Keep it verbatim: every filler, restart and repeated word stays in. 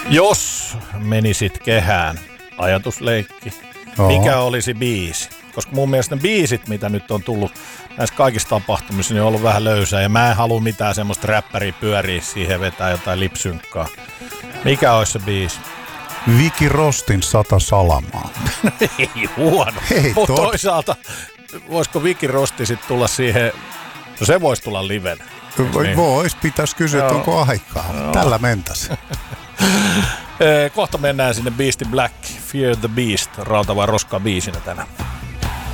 Jos menisit kehään, ajatusleikki, Joo. mikä olisi biisi? Koska mun mielestä ne biisit, mitä nyt on tullut näissä kaikissa tapahtumissa, niin on ollut vähän löysää. Ja mä en halua mitään semmoista räppäriä pyöriä siihen, vetää jotain lipsynkkaa. Mikä olisi se biisi? Viki Rostin Sata salamaa. Ei huono. Hei, Mutta tot- toisaalta, voisiko Viki Rosti sitten tulla siihen, no se voisi tulla livenä. Niin. Vois, pitäisi kysyä, Joo. että onko aikaa. Joo. Tällä mentäisi. Kohta mennään sinne Beastin Black, Fear the Beast, Rautava Roska biisinä tänään.